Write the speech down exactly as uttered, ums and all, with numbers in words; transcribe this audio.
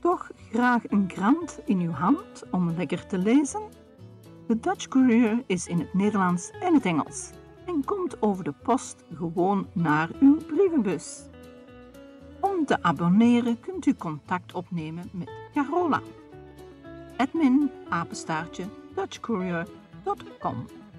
Toch graag een krant in uw hand om lekker te lezen? De Dutch Courier is in het Nederlands en het Engels en komt over de post gewoon naar uw brievenbus. Om te abonneren kunt u contact opnemen met Carola. admin apenstaartje dutch courier punt com